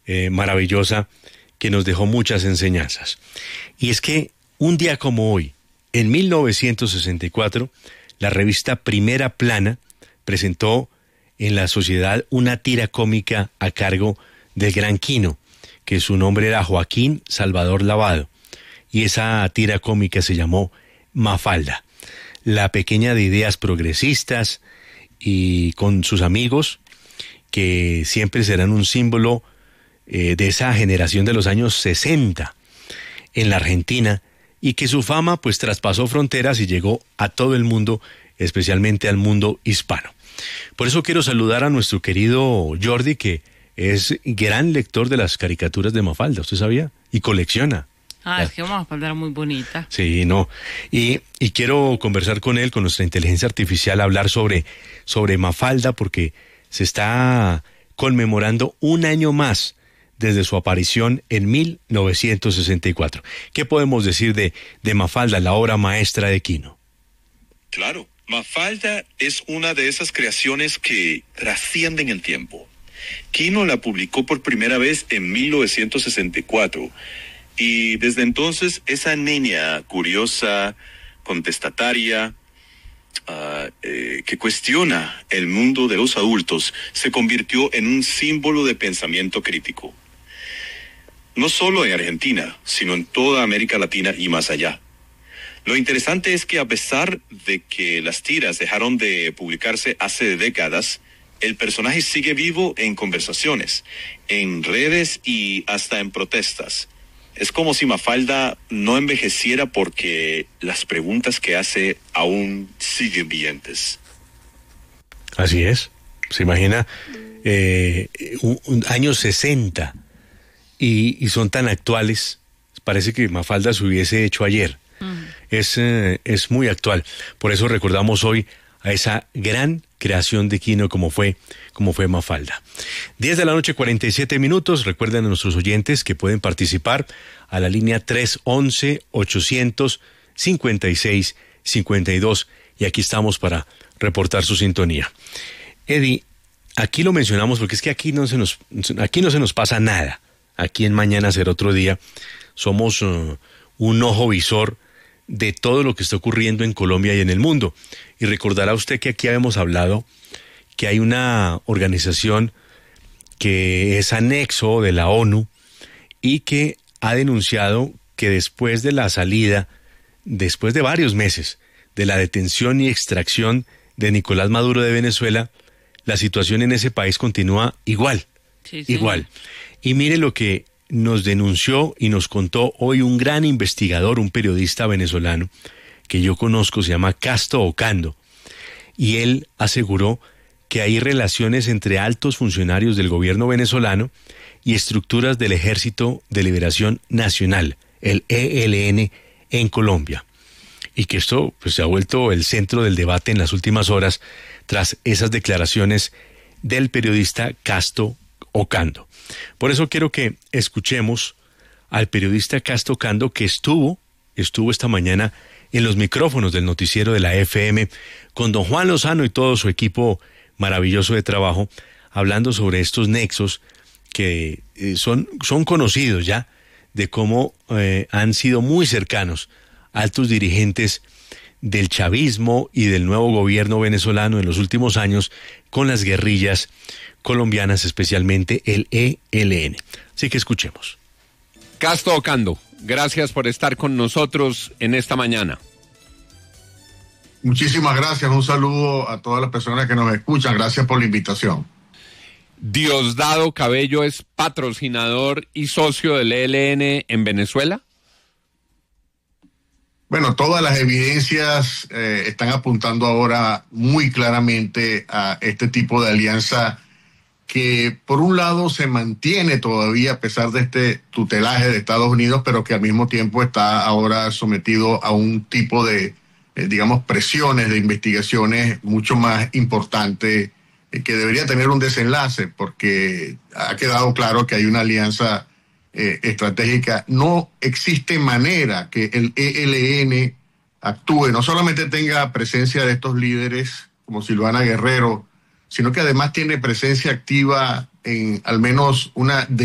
maravillosa que nos dejó muchas enseñanzas. Y es que un día como hoy, en 1964, la revista Primera Plana presentó en la sociedad una tira cómica a cargo del gran Quino, que su nombre era Joaquín Salvador Lavado, y esa tira cómica se llamó Mafalda, la pequeña de ideas progresistas y con sus amigos, que siempre serán un símbolo de esa generación de los años 60 en la Argentina, y que su fama pues traspasó fronteras y llegó a todo el mundo, especialmente al mundo hispano. Por eso quiero saludar a nuestro querido Jordi, que es gran lector de las caricaturas de Mafalda, ¿usted sabía? Y colecciona. Es que Mafalda era muy bonita. Sí, no. Y quiero conversar con él, con nuestra inteligencia artificial, hablar sobre Mafalda, porque se está conmemorando un año más desde su aparición en 1964. ¿Qué podemos decir de Mafalda, la obra maestra de Quino? Claro, Mafalda es una de esas creaciones que trascienden el tiempo. Quino la publicó por primera vez en 1964 y desde entonces esa niña curiosa, contestataria, que cuestiona el mundo de los adultos, se convirtió en un símbolo de pensamiento crítico. No solo en Argentina, sino en toda América Latina y más allá. Lo interesante es que a pesar de que las tiras dejaron de publicarse hace décadas, el personaje sigue vivo en conversaciones, en redes y hasta en protestas. Es como si Mafalda no envejeciera porque las preguntas que hace aún siguen vigentes. Así es. Se imagina un años 60 y son tan actuales. Parece que Mafalda se hubiese hecho ayer. Es muy actual. Por eso recordamos hoy a esa gran creación de Quino como fue Mafalda. 10 de la noche, 47 minutos. Recuerden a nuestros oyentes que pueden participar a la línea 311-856-52. Y aquí estamos para reportar su sintonía. Eddie, aquí lo mencionamos porque es que aquí no se nos pasa nada. Aquí en Mañana Será Otro Día somos un ojo visor de todo lo que está ocurriendo en Colombia y en el mundo. Y recordará usted que aquí habíamos hablado que hay una organización que es anexo de la ONU y que ha denunciado que después de la salida, después de varios meses de la detención y extracción de Nicolás Maduro de Venezuela, la situación en ese país continúa igual. Sí. Igual. Y mire lo que nos denunció y nos contó hoy un gran investigador, un periodista venezolano que yo conozco, se llama Casto Ocando, y él aseguró que hay relaciones entre altos funcionarios del gobierno venezolano y estructuras del Ejército de Liberación Nacional, el ELN, en Colombia, y que esto pues, se ha vuelto el centro del debate en las últimas horas tras esas declaraciones del periodista Casto Ocando. Por eso quiero que escuchemos al periodista Casto Ocando, que estuvo esta mañana en los micrófonos del noticiero de la FM con don Juan Lozano y todo su equipo maravilloso de trabajo, hablando sobre estos nexos que son conocidos ya, de cómo han sido muy cercanos altos dirigentes del chavismo y del nuevo gobierno venezolano en los últimos años con las guerrillas colombianas, especialmente el ELN. Así que escuchemos. Casto Ocando, gracias por estar con nosotros en esta mañana. Muchísimas gracias, un saludo a todas las personas que nos escuchan, gracias por la invitación. ¿Diosdado Cabello es patrocinador y socio del ELN en Venezuela? Bueno, todas las evidencias están apuntando ahora muy claramente a este tipo de alianza que por un lado se mantiene todavía a pesar de este tutelaje de Estados Unidos, pero que al mismo tiempo está ahora sometido a un tipo de, presiones de investigaciones mucho más importantes que debería tener un desenlace, porque ha quedado claro que hay una alianza estratégica. No existe manera que el ELN actúe, no solamente tenga presencia de estos líderes como Silvana Guerrero, sino que además tiene presencia activa en al menos una